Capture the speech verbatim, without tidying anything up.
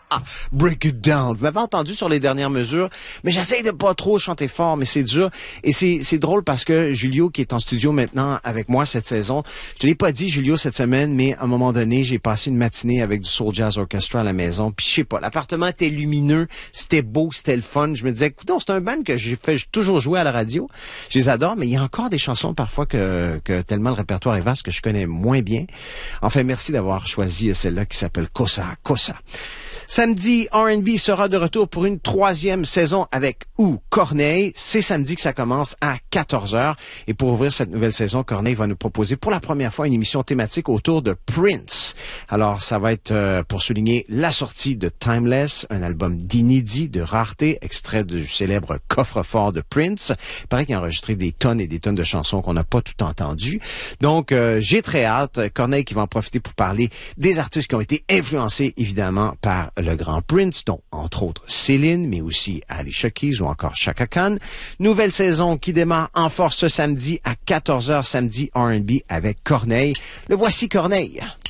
Break it down. Vous m'avez entendu sur les dernières mesures, mais j'essaye de pas trop chanter fort, mais c'est dur. Et c'est, c'est drôle parce que Julio, qui est en studio maintenant avec moi cette saison, je te l'ai pas dit, Julio, cette semaine, mais à un moment donné, j'ai passé une matinée avec du Soul Jazz Orchestra à la maison. Puis je sais pas, l'appartement était lumineux, c'était beau, c'était le fun. Je me disais, écoute, c'est un band que j'ai fait toujours jouer à la radio. Je les adore, mais il y a encore des chansons parfois que, que tellement le répertoire est vaste que je connais moins bien. Enfin, merci d'avoir choisi celle-là qui s'appelle Cosa Cosa. Samedi, R and B sera de retour pour une troisième saison avec ou Corneille. C'est samedi que ça commence à quatorze heures. Et pour ouvrir cette nouvelle saison, Corneille va nous proposer pour la première fois une émission thématique autour de Prince. Alors, ça va être euh, pour souligner la sortie de Timeless, un album d'inédit, de rareté, extrait du célèbre coffre-fort de Prince. Il paraît qu'il a enregistré des tonnes et des tonnes de chansons qu'on n'a pas tout entendues. Donc, euh, j'ai très hâte. Corneille qui va en profiter pour parler des artistes qui ont été influencés, évidemment, par le grand Prince, dont entre autres Céline, mais aussi Alicia Keys ou encore Chaka Khan. Nouvelle saison qui démarre en force ce samedi à quatorze heures, samedi R and B avec Corneille. Le voici Corneille.